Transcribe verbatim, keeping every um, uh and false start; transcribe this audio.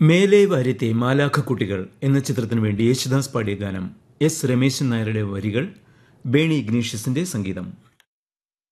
മേലെ വാര്യത്തെ മാലാഖക്കുട്ടികൾ എന്ന ചിത്രത്തിനു വേണ്ടി യേശുദാസ് പാടിയ ഗാനം എസ് രമേശൻ നായരുടെ വരികൾ, ബേണി ഇഗ്നീഷ്യസിന്റെ സംഗീതം.